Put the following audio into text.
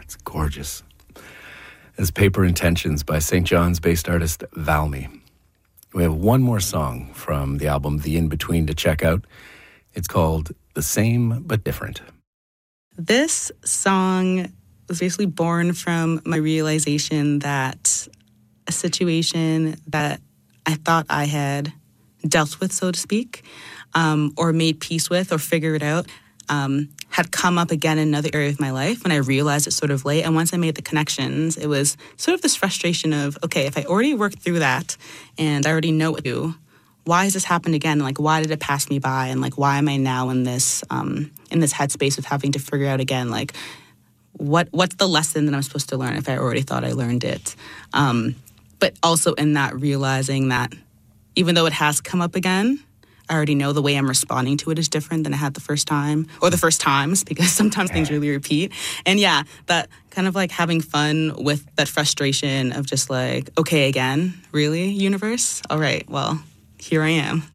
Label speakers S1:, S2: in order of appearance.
S1: It's gorgeous. It's Paper Intentions by St. John's-based artist Valmy. We have one more song from the album The In-Between to check out. It's called The Same But Different.
S2: This song was basically born from my realization that a situation that I thought I had dealt with, so to speak, or made peace with or figured out, had come up again in another area of my life when I realized it sort of late. And once I made the connections, it was sort of this frustration of, okay, if I already worked through that and I already know what to do, why has this happened again? Like, why did it pass me by? And like, why am I now in this headspace of having to figure out again, like, what's the lesson that I'm supposed to learn if I already thought I learned it? But also in that realizing that even though it has come up again, I already know the way I'm responding to it is different than I had the first time, or the first times, because sometimes things really repeat. And yeah, that kind of like having fun with that frustration of just like, okay, again, really, universe? All right, well, here I am.